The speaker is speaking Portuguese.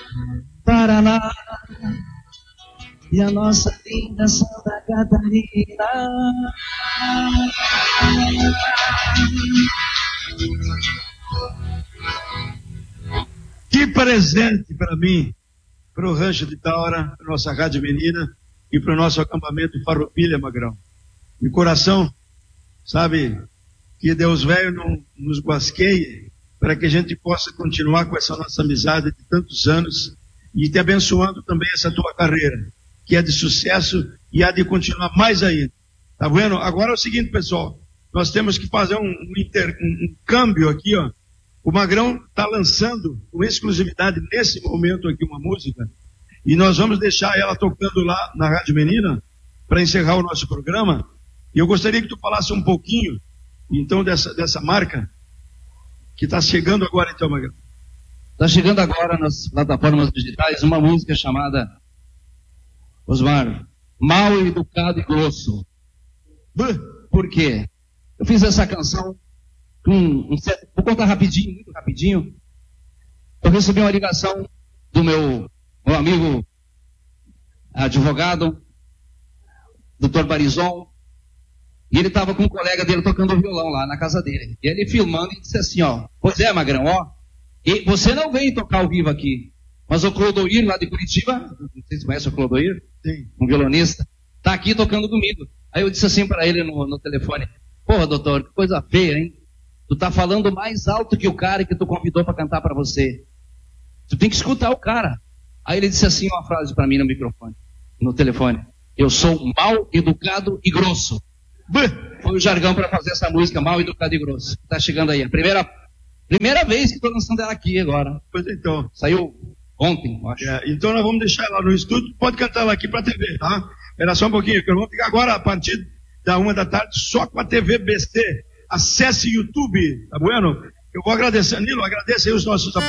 Paraná e a nossa linda Santa Catarina. Que presente para mim, para o Rancho de Taura, para a nossa Rádio Menina e para o nosso acampamento Farroupilha, Magrão. De coração, sabe, que Deus velho não nos guasqueie para que a gente possa continuar com essa nossa amizade de tantos anos e te abençoando também essa tua carreira, que é de sucesso e há de continuar mais ainda. Tá vendo? Agora é o seguinte, pessoal, nós temos que fazer um câmbio aqui, ó. O Magrão está lançando com exclusividade nesse momento aqui uma música e nós vamos deixar ela tocando lá na Rádio Menina para encerrar o nosso programa. E eu gostaria que tu falasse um pouquinho então dessa marca que está chegando agora, então, Magrão. Está chegando agora nas plataformas digitais uma música chamada, Osmar, Mal Educado e Grosso. Por quê? Eu fiz essa canção vou contar rapidinho, muito rapidinho. Eu recebi uma ligação do meu amigo advogado, Dr. Barizon, e ele estava com um colega dele tocando violão lá na casa dele. E ele filmando e disse assim, ó, pois é, Magrão, ó, e você não veio tocar ao vivo aqui, mas o Clodoir lá de Curitiba, não sei se conhece o Clodoir, sim, um violonista, tá aqui tocando comigo. Aí eu disse assim para ele no telefone, porra, doutor, que coisa feia, hein? Tu tá falando mais alto que o cara que tu convidou para cantar para você. Tu tem que escutar o cara. Aí ele disse assim uma frase para mim no microfone, no telefone. Eu sou mal educado e grosso. Foi o jargão para fazer essa música, Mal Educado e Grosso. Tá chegando aí. A primeira vez que estou lançando ela aqui agora. Pois então. Saiu ontem, eu acho. Então nós vamos deixar ela no estúdio. Pode cantar ela aqui para a TV, tá? Espera só um pouquinho, que eu vou ficar agora a partir da 1 da tarde só com a TV BC. Acesse YouTube, tá bueno? Eu vou agradecer, Nilo, agradece aí os nossos